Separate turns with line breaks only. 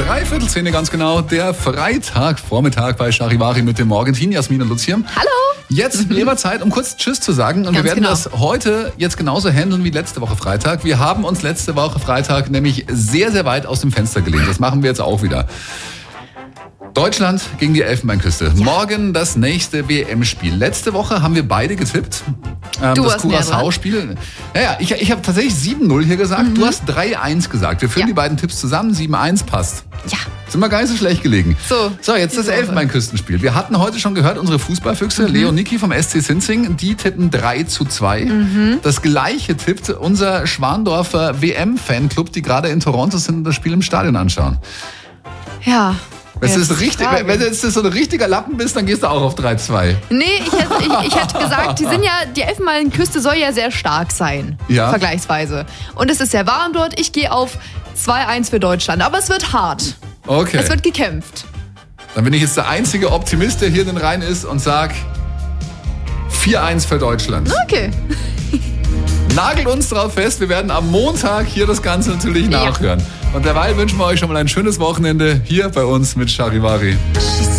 3:15 ganz genau, der Freitagvormittag bei Charivari mit dem Morgenteam. Jasmin und Lutz hier.
Hallo.
Jetzt wäre Zeit, um kurz Tschüss zu sagen. Und wir werden das heute jetzt genauso handeln wie letzte Woche Freitag. Wir haben uns letzte Woche Freitag nämlich sehr, sehr weit aus dem Fenster gelehnt. Das machen wir jetzt auch wieder. Deutschland gegen die Elfenbeinküste. Ja. Morgen das nächste WM-Spiel. Letzte Woche haben wir beide getippt. Das Curaçao-Spiel. Ja, ich habe tatsächlich 7-0 hier gesagt. Du hast 3-1 gesagt. Wir führen die beiden Tipps zusammen. 7-1 passt.
Ja.
Sind wir gar nicht so schlecht gelegen. So, jetzt das
Woche.
Elfenbeinküstenspiel. Wir hatten heute schon gehört, unsere Fußballfüchse, Leo und Niki vom SC Sinzing, die tippen 3-2. Das gleiche tippt unser Schwandorfer WM-Fanclub, die gerade in Toronto sind und das Spiel im Stadion anschauen.
Ja.
Wenn du jetzt so ein richtiger Lappen bist, dann gehst du auch auf 3-2.
Nee, ich hätte gesagt, die Elfenbeinküste soll ja sehr stark sein.
Ja.
Vergleichsweise. Und es ist sehr warm dort. Ich gehe auf 2-1 für Deutschland. Aber es wird hart.
Okay.
Es wird gekämpft.
Dann bin ich jetzt der einzige Optimist, der hier in den Reihen ist und sag 4-1 für Deutschland.
Okay.
Nagelt uns drauf fest, wir werden am Montag hier das Ganze natürlich nachhören. Und derweil wünschen wir euch schon mal ein schönes Wochenende hier bei uns mit Charivari.